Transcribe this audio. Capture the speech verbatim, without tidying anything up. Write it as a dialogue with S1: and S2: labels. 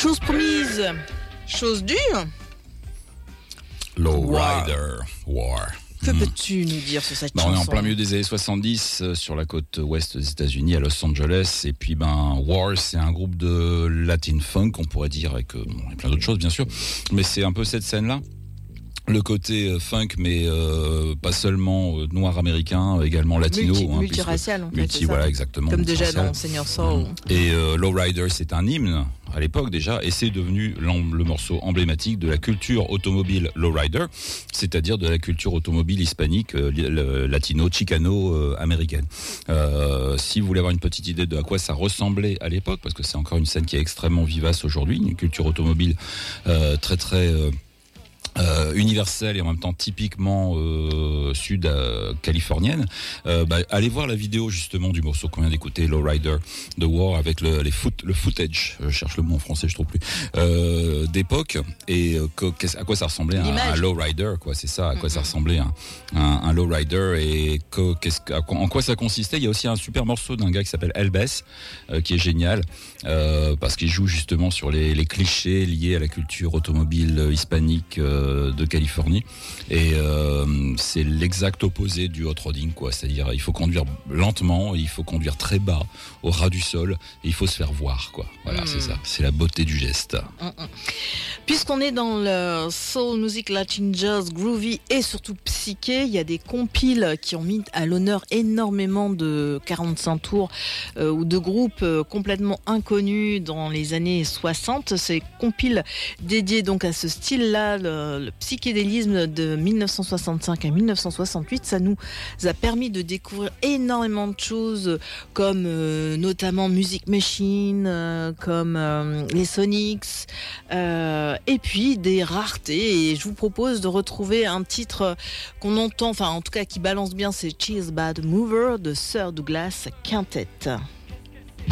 S1: Chose promise, chose due.
S2: Lowrider War.
S1: Que mmh. peux-tu nous dire sur cette
S2: bah,
S1: chanson ?
S2: On est en plein milieu des années soixante-dix euh, sur la côte ouest des États-Unis, à Los Angeles. Et puis, ben, War, c'est un groupe de Latin funk, on pourrait dire, avec euh, bon, et plein d'autres choses, bien sûr. Mais c'est un peu cette scène-là. Le côté euh, funk, mais euh, pas seulement euh, noir américain, également latino.
S1: Multi,
S2: hein,
S1: multiracial, en fait.
S2: Multi, voilà, exactement.
S1: Comme déjà dans Seigneur Soul.
S2: Mmh. Et euh, Lowrider, c'est un hymne à l'époque déjà, et c'est devenu le morceau emblématique de la culture automobile lowrider, c'est-à-dire de la culture automobile hispanique, euh, latino, chicano, euh, américaine. Euh, si vous voulez avoir une petite idée de à quoi ça ressemblait à l'époque, parce que c'est encore une scène qui est extrêmement vivace aujourd'hui, une culture automobile euh, très très euh, Euh, universelle et en même temps typiquement euh, sud euh, californienne, euh, bah, allez voir la vidéo justement du morceau qu'on vient d'écouter, Lowrider de War, avec le, les foot, le footage, je cherche le mot en français, je trouve plus, euh, d'époque, et euh, à quoi ça ressemblait un, un lowrider, quoi, c'est ça, à quoi mm-hmm. ça ressemblait un, un, un lowrider, et que, qu'est-ce, en quoi ça consistait. Il y a aussi un super morceau d'un gars qui s'appelle Elbes, euh, qui est génial, euh, parce qu'il joue justement sur les, les clichés liés à la culture automobile hispanique euh, de Californie, et euh, c'est l'exact opposé du hot rodding, quoi. C'est-à-dire il faut conduire lentement, il faut conduire très bas au ras du sol, et il faut se faire voir, quoi. Voilà, mmh. c'est ça, c'est la beauté du geste.
S1: Mmh. Puisqu'on est dans le soul music, latin jazz, groovy et surtout psyché, il y a des compiles qui ont mis à l'honneur énormément de quarante-cinq tours euh, ou de groupes euh, complètement inconnus dans les années soixante. Ces compiles dédiés donc à ce style-là, le, le psychédélisme de dix-neuf cent soixante-cinq à dix-neuf cent soixante-huit, ça nous a permis de découvrir énormément de choses, comme euh, notamment Music Machine, euh, comme euh, les Sonics, euh, et puis des raretés. Et je vous propose de retrouver un titre qu'on entend, enfin en tout cas qui balance bien, c'est Cheese Bad Mover de Sir Douglas Quintet.